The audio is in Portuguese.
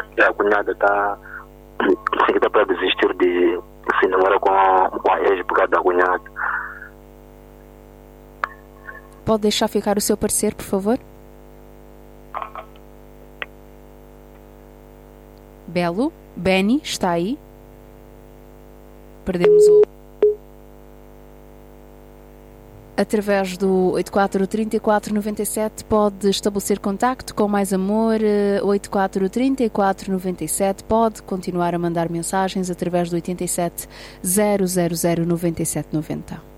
a cunhada está para desistir de se namorar com a ex por causa da cunhada. Pode deixar ficar o seu parecer, por favor? Belo? Benny, está aí? Perdemos o... Através do 843497 pode estabelecer contacto com Mais Amor. 843497 pode continuar a mandar mensagens através do 87 000 9790.